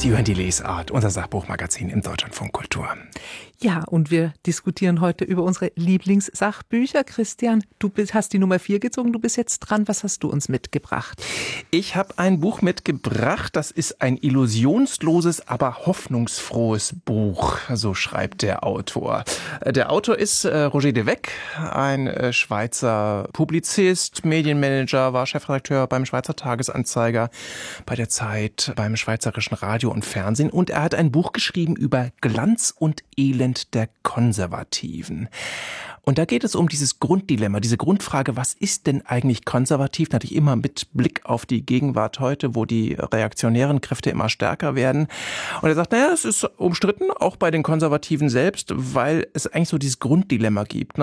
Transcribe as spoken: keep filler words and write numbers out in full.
Sie hören die Lesart, unser Sachbuchmagazin im Deutschlandfunk Kultur. Ja, und wir diskutieren heute über unsere Lieblingssachbücher. Christian, du bist, hast die Nummer vier gezogen, du bist jetzt dran. Was hast du uns mitgebracht? Ich habe ein Buch mitgebracht, das ist ein illusionsloses, aber hoffnungsfrohes Buch, so schreibt der Autor. Der Autor ist äh, Roger de Weck, ein äh, Schweizer Publizist, Medienmanager, war Chefredakteur beim Schweizer Tagesanzeiger, bei der Zeit, beim Schweizerischen Radio und Fernsehen, und er hat ein Buch geschrieben über Glanz und Elend der Konservativen. Und da geht es um dieses Grunddilemma, diese Grundfrage, was ist denn eigentlich konservativ? Natürlich immer mit Blick auf die Gegenwart heute, wo die reaktionären Kräfte immer stärker werden. Und er sagt, naja, es ist umstritten, auch bei den Konservativen selbst, weil es eigentlich so dieses Grunddilemma gibt.